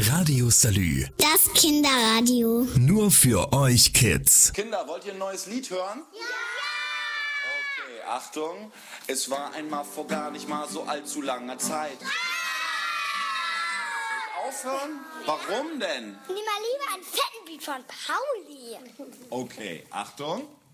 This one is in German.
Radio Salü. Das Kinderradio. Nur für euch Kids. Kinder, wollt ihr ein neues Lied hören? Ja! Okay, Achtung. Es war einmal vor gar nicht mal so allzu langer Zeit. Aufhören? Warum denn? Nimm mal lieber einen fetten Beat von Pauli. Okay, Achtung.